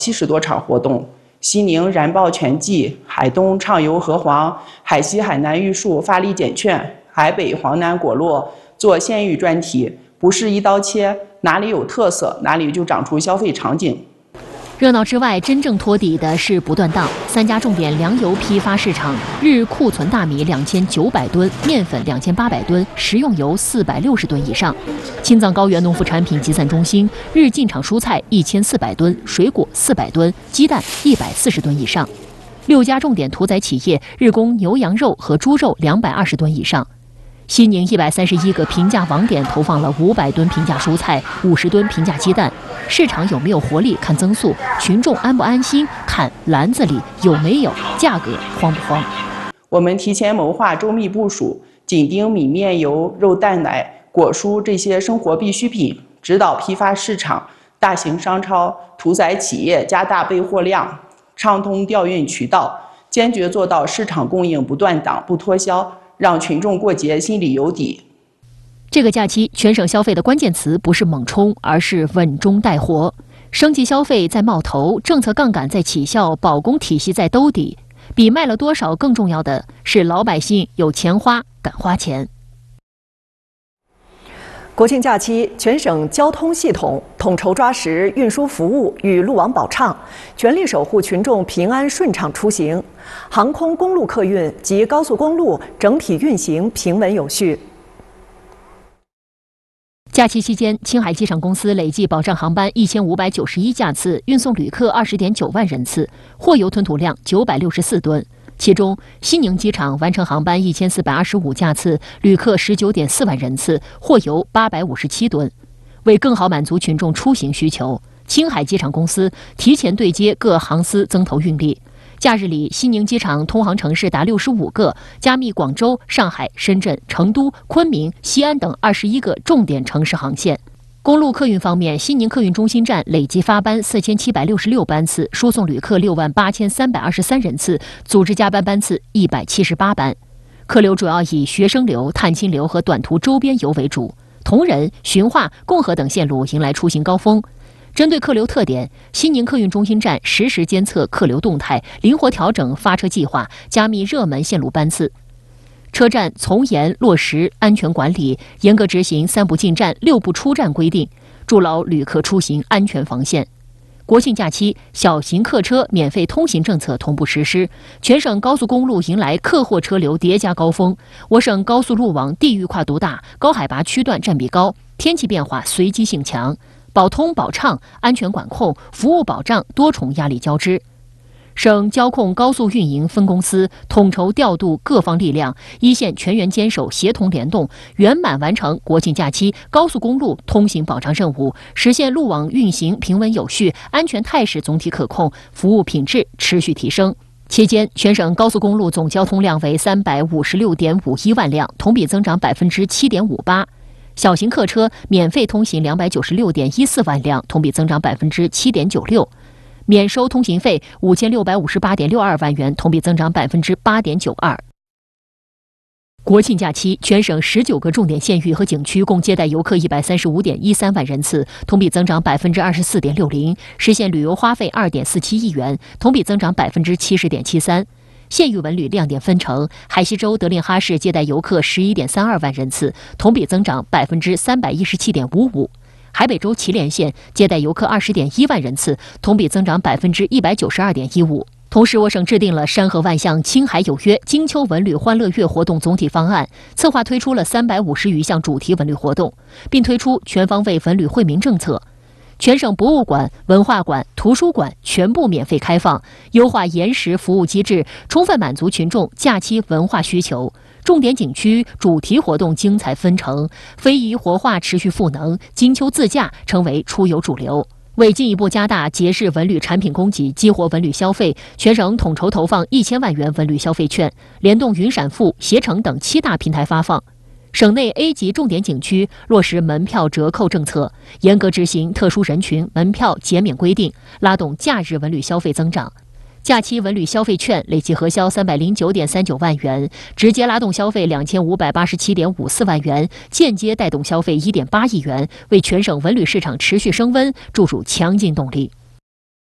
70多场活动，西宁燃爆全季、海东畅游河黄、海西海南玉树发力减券、海北黄南果洛做县域专题，不是一刀切，哪里有特色，哪里就长出消费场景。 热闹之外，真正托底的是不断档。3家重点粮油批发市场日库存大米2900吨，面粉2800吨，食用油460吨以上。青藏高原农副产品集散中心日进场蔬菜1400吨，水果400吨，鸡蛋140吨以上。6家重点屠宰企业日供牛羊肉和猪肉220吨以上。西宁131个平价网点投放了500吨平价蔬菜、50吨平价鸡蛋。市场有没有活力看增速，群众安不安心看篮子里有没有，价格慌不慌。 我们提前谋划周密部署，紧盯米面油、肉蛋奶、果蔬这些生活必需品，指导批发市场、大型商超、屠宰企业加大备货量，畅通调运渠道，坚决做到市场供应不断档、不脱销，让群众过节心里有底。 这个假期，全省消费的关键词不是猛冲，而是稳中带活。升级消费在冒头，政策杠杆在起效，保供体系在兜底。比卖了多少更重要的是，老百姓有钱花，敢花钱。 国庆假期，全省交通系统统筹抓实运输服务与路网保畅，全力守护群众平安顺畅出行，航空公路客运及高速公路整体运行平稳有序。 假期期间，青海机场公司累计保障航班1591架次，运送旅客20.9万人次，货油吞吐量964吨。其中，西宁机场完成航班1425架次，旅客19.4万人次，货油857吨。为更好满足群众出行需求，青海机场公司提前对接各航司增投运力。假日里，西宁机场通航城市达65个，加密广州、上海、深圳、成都、昆明、西安等21个重点城市航线。公路客运方面，西宁客运中心站累计发班4766班次，输送旅客68323人次，组织加班班次178班。客流主要以学生流、探亲流和短途周边游为主，铜仁、循化、共和等线路迎来出行高峰。针对客流特点，西宁客运中心站实时监测客流动态，灵活调整发车计划，加密热门线路班次。车站从严落实安全管理，严格执行3不进站、6不出站规定，筑牢旅客出行安全防线。国庆假期，小型客车免费通行政策同步实施，全省高速公路迎来客货车流叠加高峰。我省高速路网地域跨度大，高海拔区段占比高，天气变化随机性强。保通保畅、安全管控、服务保障多重压力交织。省交控高速运营分公司统筹调度各方力量，一线全员坚守协同联动，圆满完成国庆假期高速公路通行保障任务，实现路网运行平稳有序，安全态势总体可控，服务品质持续提升。期间，全省高速公路总交通量为356.51万辆，同比增长7.58%。小型客车免费通行296.14万辆，同比增长7.96%，免收通行费5658.62万元，同比增长8.92%。国庆假期，全省19个重点县域和景区共接待游客135.13万人次，同比增长24.60%，实现旅游花费2.47亿元，同比增长70.73%。县域文旅亮点纷呈，海西州德令哈市接待游客11.32万人次，同比增长317.55%；海北州祁连县接待游客20.1万人次，同比增长192.15%。同时，我省制定了山河万象、青海有约、金秋文旅欢乐月活动总体方案，策划推出了350余项主题文旅活动，并推出全方位文旅惠民政策。全省博物馆、文化馆、图书馆全部免费开放，优化延时服务机制，充分满足群众假期文化需求。重点景区主题活动精彩纷呈，非遗活化持续赋能，金秋自驾成为出游主流。为进一步加大节日文旅产品供给，激活文旅消费，全省统筹投放1000万元文旅消费券，联动云闪付、携程等7大平台发放。省内 A 级重点景区落实门票折扣政策，严格执行特殊人群门票减免规定，拉动假日文旅消费增长。假期文旅消费券累计核销309.39万元，直接拉动消费2587.54万元，间接带动消费1.8亿元，为全省文旅市场持续升温注入强劲动力。